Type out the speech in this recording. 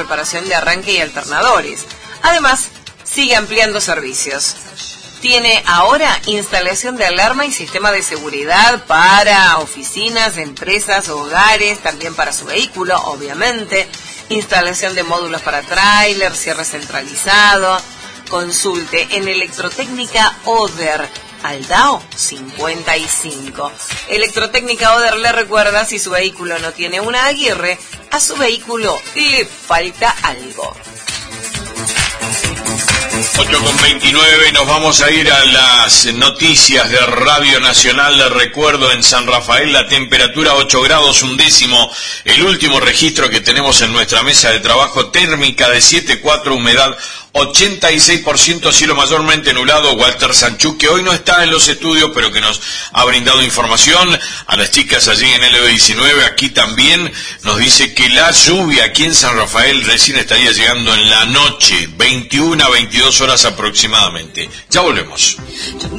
reparación de arranque y alternadores. Además, sigue ampliando servicios. Tiene ahora instalación de alarma y sistema de seguridad para oficinas, empresas, hogares, también para su vehículo, obviamente. Instalación de módulos para tráiler, cierre centralizado. Consulte en Electrotécnica Oder, Aldao 55. Electrotécnica Oder le recuerda, si su vehículo no tiene una Aguirre, a su vehículo le falta algo. 8:29, nos vamos a ir a las noticias de Radio Nacional. Les recuerdo, en San Rafael la temperatura 8 grados 1 el último registro que tenemos en nuestra mesa de trabajo, térmica de 7,4, humedad 86%, cielo mayormente nublado. Walter Sanchuk, que hoy no está en los estudios, pero que nos ha brindado información a las chicas allí en LB19, aquí también nos dice que la lluvia aquí en San Rafael recién estaría llegando en la noche, 21 a 22 horas aproximadamente. Ya volvemos.